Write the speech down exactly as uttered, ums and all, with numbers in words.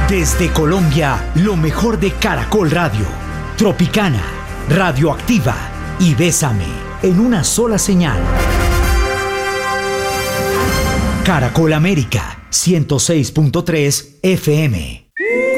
Desde Colombia, lo mejor de Caracol Radio, Tropicana, Radioactiva y Bésame, en una sola señal. Caracol América, ciento seis punto tres F M.